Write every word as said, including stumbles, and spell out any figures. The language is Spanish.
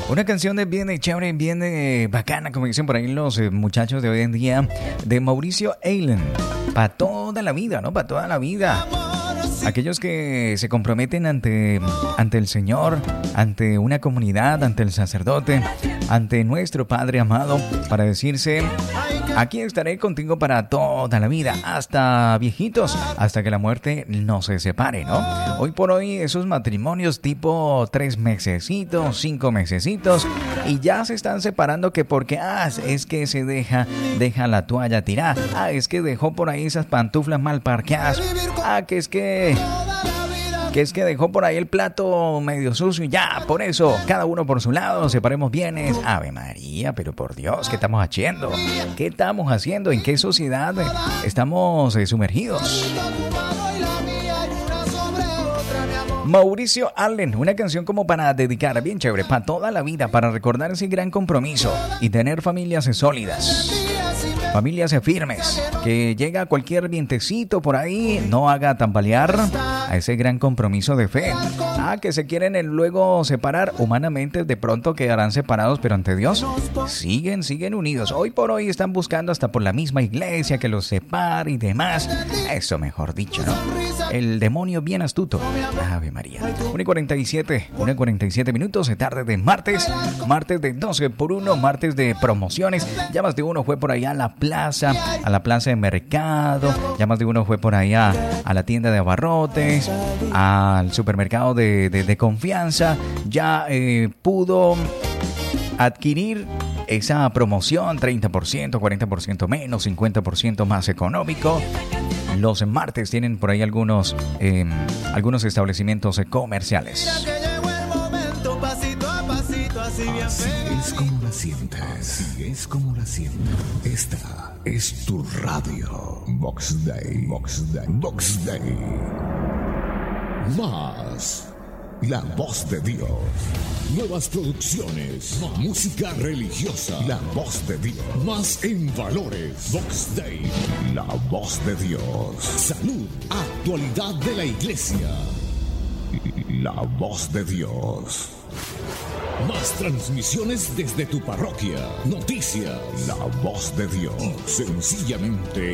Una canción de bien de chévere, bien de bacana, como dicen por ahí los eh, muchachos de hoy en día, de Mauricio Eilen. Para toda la vida, ¿no? Para toda la vida. Aquellos que se comprometen ante, ante el Señor, ante una comunidad, ante el sacerdote, ante nuestro Padre amado, para decirse: aquí estaré contigo para toda la vida, hasta viejitos, hasta que la muerte nos se separe, ¿no? Hoy por hoy esos matrimonios tipo tres mesecitos, cinco mesecitos, y ya se están separando que porque, ah, es que se deja, deja la toalla tirada, ah, es que dejó por ahí esas pantuflas mal parqueadas, ah, que es que... que es que dejó por ahí el plato medio sucio y ya, por eso, cada uno por su lado, separemos bienes. Ave María, pero por Dios, ¿qué estamos haciendo? ¿Qué estamos haciendo? ¿En qué sociedad estamos eh, sumergidos? Mauricio Allen, una canción como para dedicar, bien chévere, para toda la vida, para recordar ese gran compromiso y tener familias sólidas. Familias firmes, que llega cualquier vientecito por ahí, no haga tambalear a ese gran compromiso de fe. Ah, que se quieren luego separar humanamente, de pronto quedarán separados, pero ante Dios siguen, siguen unidos. Hoy por hoy están buscando hasta por la misma iglesia que los separe y demás. Eso mejor dicho, ¿no? El demonio bien astuto. Ave María. una y cuarenta y siete, una y cuarenta y siete minutos, tarde de martes, martes de doce por uno, martes de promociones. Ya más de uno fue por allá a la plaza, a la plaza de mercado, ya más de uno fue por allá a la tienda de abarrotes, al supermercado de, de, de confianza, ya eh, pudo adquirir esa promoción, treinta por ciento, cuarenta por ciento menos, cincuenta por ciento más económico. Los martes tienen por ahí algunos, eh, algunos establecimientos comerciales. Así es como la sientes, así es como la sientes. Esta es tu radio. Box Day, Box Day, Box Day. Más la voz de Dios. Nuevas producciones, más música religiosa. La voz de Dios. Más en valores. Box Day, la voz de Dios. Salud, actualidad de la iglesia. La voz de Dios. Más transmisiones desde tu parroquia. Noticias. La voz de Dios. Sencillamente